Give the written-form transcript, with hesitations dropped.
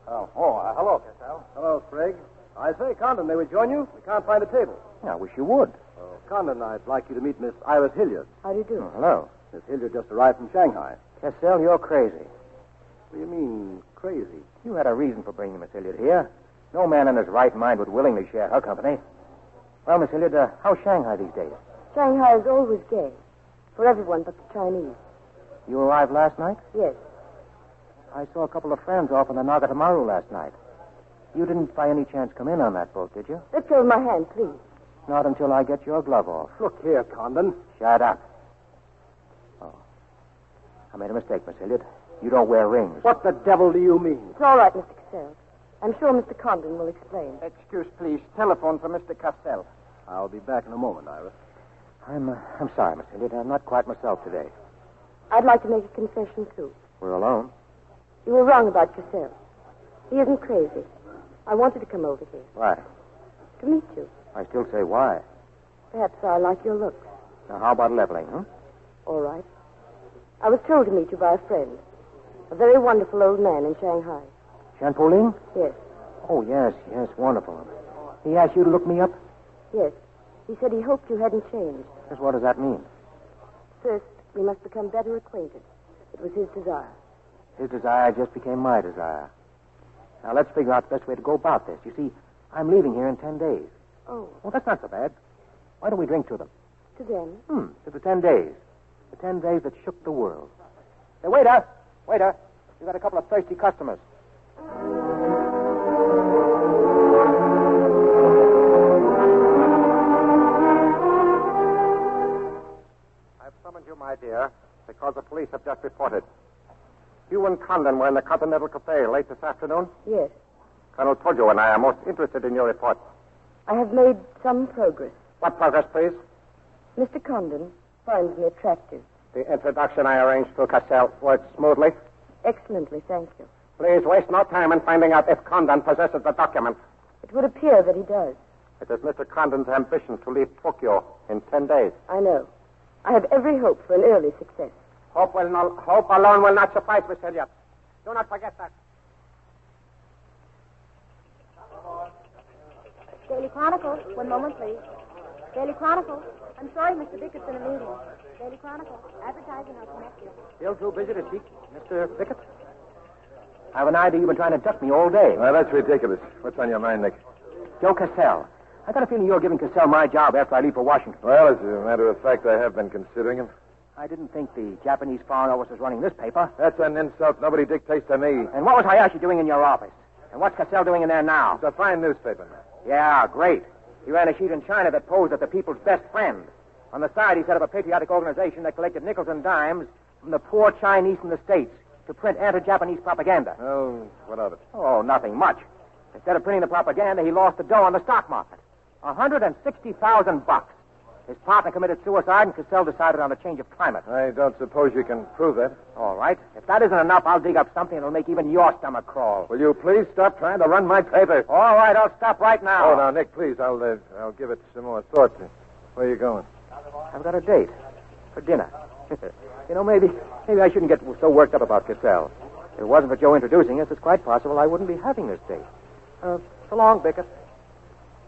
Hello, Cassell. Hello, Sprague. I say, Condon, may we join you? We can't find a table. I wish you would. Condon, I'd like you to meet Miss Iris Hilliard. How do you do? Hello. Miss Hilliard just arrived from Shanghai. Cassell, you're crazy. What do you mean, crazy? You had a reason for bringing Miss Hilliard here. No man in his right mind would willingly share her company. Well, Miss Hilliard, how's Shanghai these days? Shanghai is always gay. For everyone but the Chinese. You arrived last night? Yes. I saw a couple of friends off on the Nagatamaru last night. You didn't by any chance come in on that boat, did you? Let go of my hand, please. Not until I get your glove off. Look here, Condon. Shut up. Oh. I made a mistake, Miss Hilliard. You don't wear rings. What the devil do you mean? It's all right, Mr. Cassell. I'm sure Mr. Condon will explain. Excuse, please. Telephone for Mr. Cassell. I'll be back in a moment, Iris. I'm sorry, Miss Hilliard. I'm not quite myself today. I'd like to make a confession, too. We're alone. You were wrong about Cassell. He isn't crazy. I wanted to come over here. Why? To meet you. I still say why. Perhaps I like your looks. Now, how about leveling, huh? All right. I was told to meet you by a friend. A very wonderful old man in Shanghai. Shanpoling? Yes. Oh, yes, wonderful. He asked you to look me up? Yes. He said he hoped you hadn't changed. Just what does that mean? First, we must become better acquainted. It was his desire. His desire just became my desire. Now, let's figure out the best way to go about this. You see, I'm leaving here in 10 days. Oh. Well, that's not so bad. Why don't we drink to them? To them? To the 10 days. The 10 days that shook the world. Hey, waiter! Waiter! You got a couple of thirsty customers. I've summoned you, my dear, because the police have just reported. You and Condon were in the Continental Cafe late this afternoon? Yes. Colonel Tojo and I are most interested in your report. I have made some progress. What progress, please? Mr. Condon finds me attractive. The introduction I arranged to Cassell worked smoothly. Excellently, thank you. Please waste no time in finding out if Condon possesses the document. It would appear that he does. It is Mr. Condon's ambition to leave Tokyo in 10 days. I know. I have every hope for an early success. Hope alone will not suffice, Miss Hilliard. Do not forget that. Daily Chronicle. One moment, please. Daily Chronicle. I'm sorry, Mr. Bickett's in a meeting. Daily Chronicle. Advertising, I'll connect you. Still too busy to speak, Mr. Bickett? I have an idea you've been trying to duck me all day. Well, that's ridiculous. What's on your mind, Nick? Joe Cassell. I got a feeling you're giving Cassell my job after I leave for Washington. Well, as a matter of fact, I have been considering him. I didn't think the Japanese Foreign Office was running this paper. That's an insult. Nobody dictates to me. And what was Hayashi doing in your office? And what's Cassell doing in there now? It's a fine newspaper. Yeah, great. He ran a sheet in China that posed as the people's best friend. On the side, he set up a patriotic organization that collected nickels and dimes from the poor Chinese in the States to print anti-Japanese propaganda. Oh, what of it? Oh, nothing much. Instead of printing the propaganda, he lost the dough on the stock market. $160,000. His partner committed suicide, and Cassell decided on a change of climate. I don't suppose you can prove that. All right. If that isn't enough, I'll dig up something that'll make even your stomach crawl. Will you please stop trying to run my paper? All right, I'll stop right now. Oh, now, Nick, please, I'll give it some more thought. Where are you going? I've got a date for dinner. Maybe I shouldn't get so worked up about Cassell. If it wasn't for Joe introducing us, it's quite possible I wouldn't be having this date. So long, Bickett.